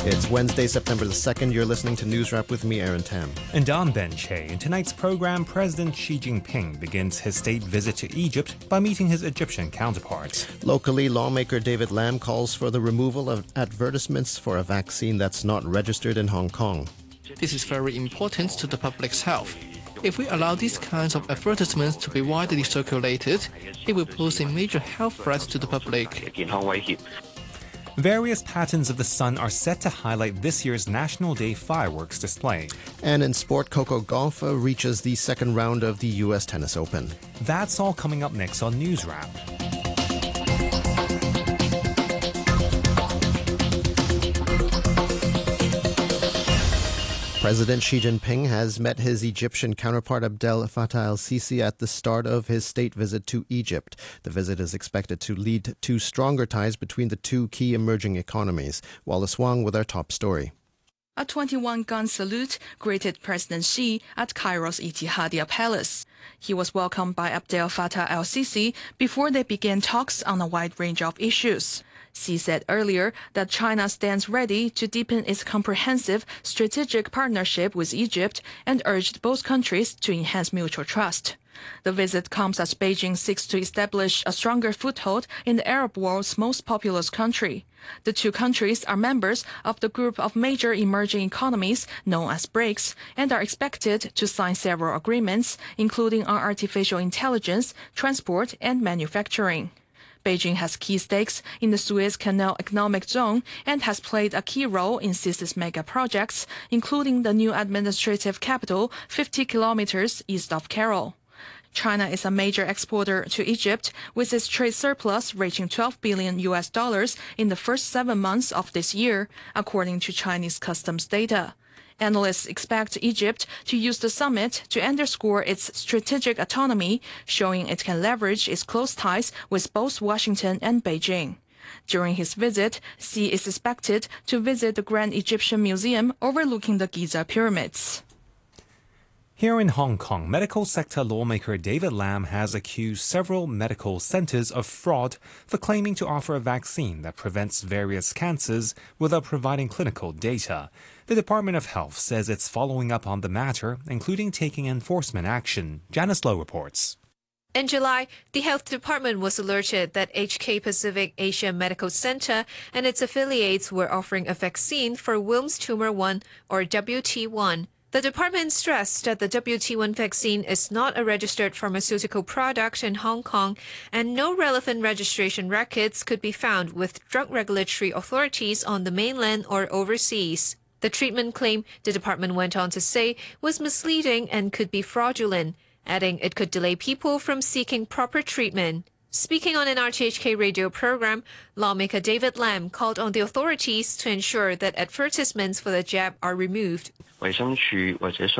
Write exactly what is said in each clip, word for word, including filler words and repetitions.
It's Wednesday, September the second. You're listening to News Wrap with me, Aaron Tam. And I'm Ben Che. In tonight's program, President Xi Jinping begins his state visit to Egypt by meeting his Egyptian counterparts. Locally, lawmaker David Lam calls for the removal of advertisements for a vaccine that's not registered in Hong Kong. This is very important to the public's health. If we allow these kinds of advertisements to be widely circulated, it will pose a major health threat to the public. Various patterns of the sun are set to highlight this year's National Day fireworks display. And in sport, Coco Gauff reaches the second round of the U S Tennis Open. That's all coming up next on News Wrap. President Xi Jinping has met his Egyptian counterpart Abdel Fattah el-Sisi at the start of his state visit to Egypt. The visit is expected to lead to stronger ties between the two key emerging economies. Wallace Wang with our top story. A twenty-one gun salute greeted President Xi at Cairo's Etihadiyya Palace. He was welcomed by Abdel Fattah el-Sisi before they began talks on a wide range of issues. Xi said earlier that China stands ready to deepen its comprehensive strategic partnership with Egypt and urged both countries to enhance mutual trust. The visit comes as Beijing seeks to establish a stronger foothold in the Arab world's most populous country. The two countries are members of the group of major emerging economies known as BRICS and are expected to sign several agreements, including on artificial intelligence, transport, and manufacturing. Beijing has key stakes in the Suez Canal Economic Zone and has played a key role in Sisi's mega projects, including the new administrative capital fifty kilometers east of Cairo. China is a major exporter to Egypt, with its trade surplus reaching twelve billion U S dollars in the first seven months of this year, according to Chinese customs data. Analysts expect Egypt to use the summit to underscore its strategic autonomy, showing it can leverage its close ties with both Washington and Beijing. During his visit, Xi is expected to visit the Grand Egyptian Museum overlooking the Giza pyramids. Here in Hong Kong, medical sector lawmaker David Lam has accused several medical centers of fraud for claiming to offer a vaccine that prevents various cancers without providing clinical data. The Department of Health says it's following up on the matter, including taking enforcement action. Janice Lowe reports. In July, the Health Department was alerted that H K Pacific Asia Medical Center and its affiliates were offering a vaccine for Wilms Tumor one, or W T one. The department stressed that the W T one vaccine is not a registered pharmaceutical product in Hong Kong, and no relevant registration records could be found with drug regulatory authorities on the mainland or overseas. The treatment claim, the department went on to say, was misleading and could be fraudulent, adding it could delay people from seeking proper treatment. Speaking on an R T H K radio program, lawmaker David Lam called on the authorities to ensure that advertisements for the jab are removed. The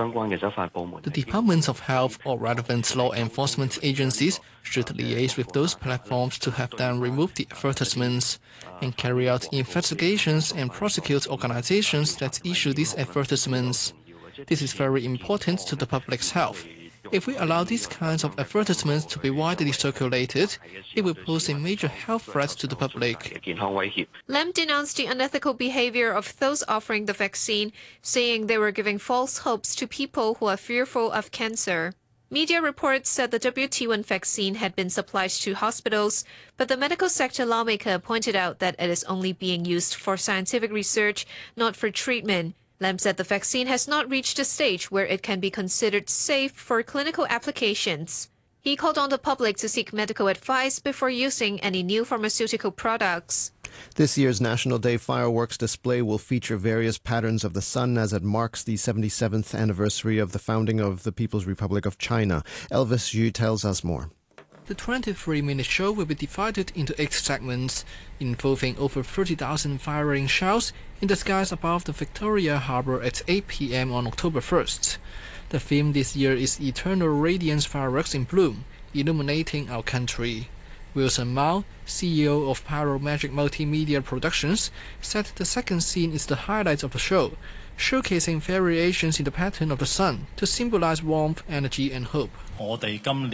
Departments of Health or relevant law enforcement agencies should liaise with those platforms to have them remove the advertisements and carry out investigations and prosecute organizations that issue these advertisements. This is very important to the public's health. If we allow these kinds of advertisements to be widely circulated, it will pose a major health threat to the public. Lam denounced the unethical behavior of those offering the vaccine, saying they were giving false hopes to people who are fearful of cancer. Media reports said the W T one vaccine had been supplied to hospitals, but the medical sector lawmaker pointed out that it is only being used for scientific research, not for treatment. Lam said the vaccine has not reached a stage where it can be considered safe for clinical applications. He called on the public to seek medical advice before using any new pharmaceutical products. This year's National Day fireworks display will feature various patterns of the sun as it marks the seventy-seventh anniversary of the founding of the People's Republic of China. Elvis Yu tells us more. The twenty-three minute show will be divided into eight segments, involving over thirty thousand firing shells in the skies above the Victoria Harbour at eight p m on October first. The theme this year is Eternal Radiance Fireworks in Bloom, illuminating our country. Wilson Mao, C E O of Pyro Magic Multimedia Productions, said the second scene is the highlight of the show, showcasing variations in the pattern of the sun to symbolize warmth, energy, and hope.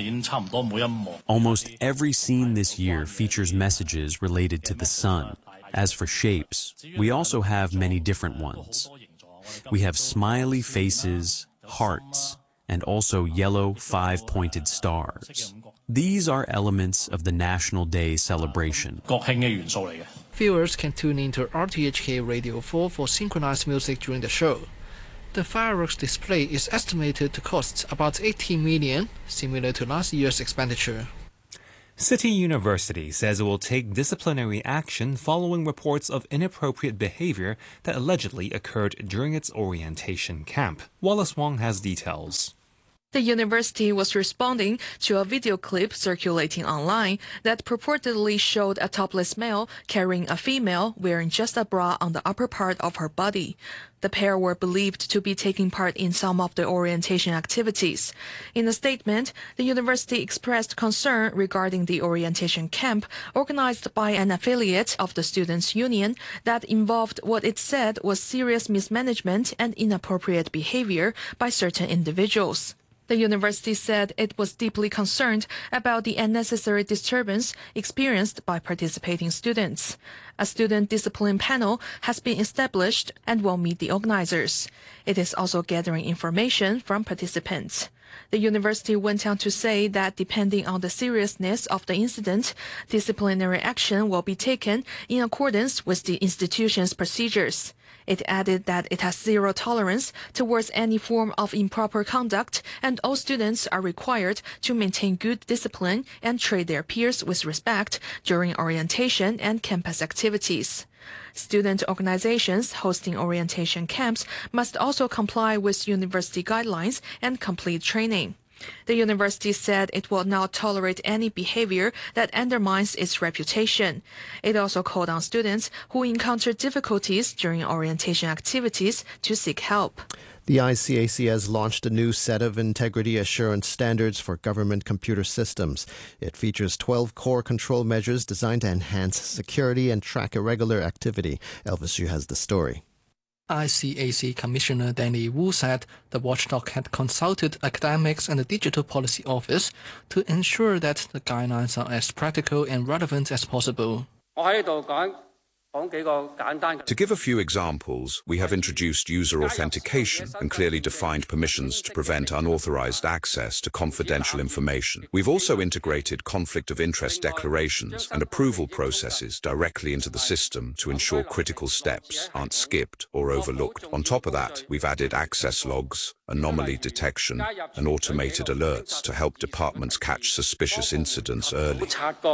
Almost every scene this year features messages related to the sun. As for shapes, we also have many different ones. We have smiley faces, hearts, and also yellow five-pointed stars. These are elements of the National Day celebration. Viewers can tune into R T H K Radio four for synchronized music during the show. The fireworks display is estimated to cost about eighteen million dollars, similar to last year's expenditure. City University says it will take disciplinary action following reports of inappropriate behavior that allegedly occurred during its orientation camp. Wallace Wong has details. The university was responding to a video clip circulating online that purportedly showed a topless male carrying a female wearing just a bra on the upper part of her body. The pair were believed to be taking part in some of the orientation activities. In a statement, the university expressed concern regarding the orientation camp organized by an affiliate of the Students' Union that involved what it said was serious mismanagement and inappropriate behavior by certain individuals. The university said it was deeply concerned about the unnecessary disturbance experienced by participating students. A student discipline panel has been established and will meet the organizers. It is also gathering information from participants. The university went on to say that depending on the seriousness of the incident, disciplinary action will be taken in accordance with the institution's procedures. It added that it has zero tolerance towards any form of improper conduct, and all students are required to maintain good discipline and treat their peers with respect during orientation and campus activities. Student organizations hosting orientation camps must also comply with university guidelines and complete training. The university said it will not tolerate any behavior that undermines its reputation. It also called on students who encounter difficulties during orientation activities to seek help. The I C A C has launched a new set of integrity assurance standards for government computer systems. It features twelve core control measures designed to enhance security and track irregular activity. Elvis Yu has the story. I C A C Commissioner Danny Wu said the watchdog had consulted academics and the Digital Policy Office to ensure that the guidelines are as practical and relevant as possible. To give a few examples, we have introduced user authentication and clearly defined permissions to prevent unauthorized access to confidential information. We've also integrated conflict of interest declarations and approval processes directly into the system to ensure critical steps aren't skipped or overlooked. On top of that, we've added access logs, anomaly detection, and automated alerts to help departments catch suspicious incidents early.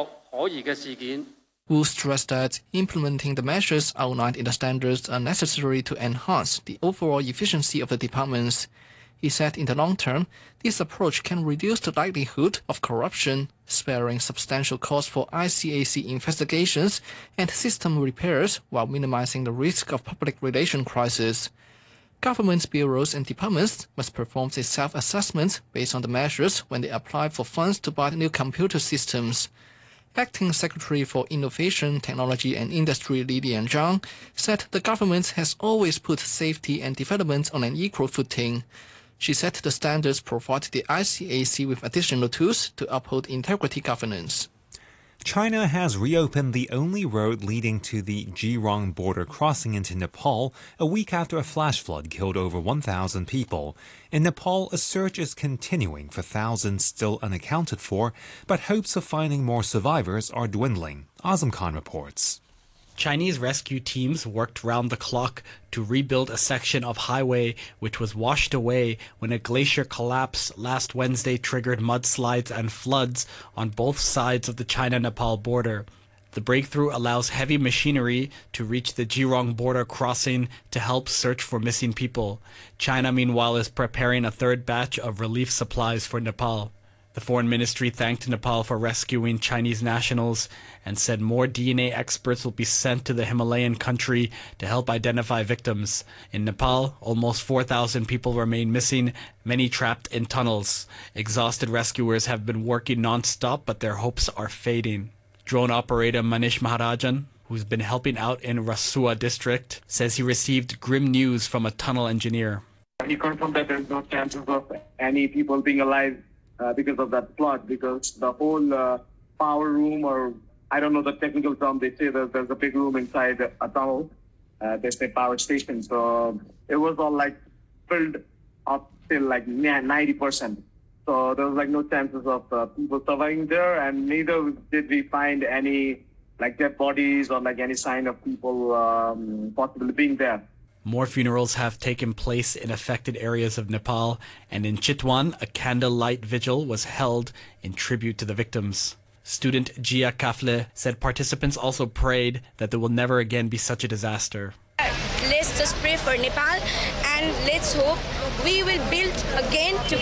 Wu stressed that implementing the measures outlined in the standards are necessary to enhance the overall efficiency of the departments. He said in the long term, this approach can reduce the likelihood of corruption, sparing substantial costs for I C A C investigations and system repairs while minimizing the risk of public relation crisis. Government bureaus and departments must perform a self-assessment based on the measures when they apply for funds to buy new computer systems. Acting Secretary for Innovation, Technology and Industry Li Lianzhang said the government has always put safety and development on an equal footing. She said the standards provide the I C A C with additional tools to uphold integrity governance. China has reopened the only road leading to the Jirong border crossing into Nepal a week after a flash flood killed over one thousand people. In Nepal, a search is continuing for thousands still unaccounted for, but hopes of finding more survivors are dwindling. Azam Khan reports. Chinese rescue teams worked round the clock to rebuild a section of highway which was washed away when a glacier collapse last Wednesday triggered mudslides and floods on both sides of the China-Nepal border. The breakthrough allows heavy machinery to reach the Jirong border crossing to help search for missing people. China, meanwhile, is preparing a third batch of relief supplies for Nepal. The foreign ministry thanked Nepal for rescuing Chinese nationals and said more D N A experts will be sent to the Himalayan country to help identify victims. In Nepal, almost four thousand people remain missing, many trapped in tunnels. Exhausted rescuers have been working non-stop, but their hopes are fading. Drone operator Manish Maharajan, who's been helping out in Rasua district, says he received grim news from a tunnel engineer. He confirmed that there's no chances of any people being alive Uh, because of that flood, because the whole uh, power room or I don't know the technical term. They say that there's a big room inside a tunnel. Uh, they say power station. So it was all like filled up till like ninety percent. So there was like no chances of uh, people surviving there, and neither did we find any like dead bodies or like any sign of people um, possibly being there. More funerals have taken place in affected areas of Nepal, and in Chitwan, a candlelight vigil was held in tribute to the victims. Student Jia Kafle said participants also prayed that there will never again be such a disaster. Let's just pray for Nepal, and let's hope we will build again together.